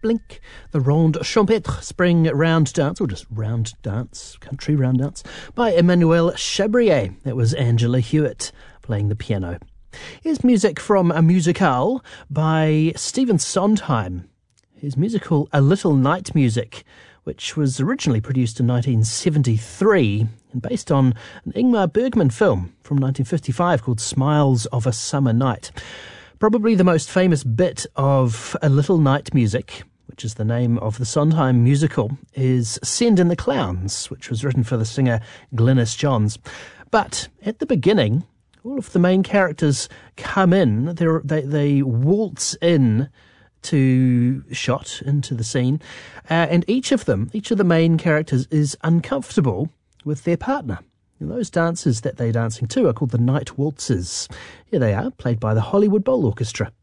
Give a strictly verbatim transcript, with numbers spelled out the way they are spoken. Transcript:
Blink, the Ronde Champêtre Spring Round Dance, or just Round Dance, Country Round Dance, by Emmanuel Chabrier. That was Angela Hewitt playing the piano. Here's music from a musicale by Stephen Sondheim. His musical A Little Night Music, which was originally produced in nineteen seventy-three and based on an Ingmar Bergman film from nineteen fifty-five called Smiles of a Summer Night. Probably the most famous bit of A Little Night Music, which is the name of the Sondheim musical, is Send in the Clowns, which was written for the singer Glynis Johns. But at the beginning, all of the main characters come in, They're, they they waltz in to shot, into the scene, uh, and each of them, each of the main characters is uncomfortable with their partner. And those dances that they're dancing to are called the Night Waltzes. Here they are, played by the Hollywood Bowl Orchestra.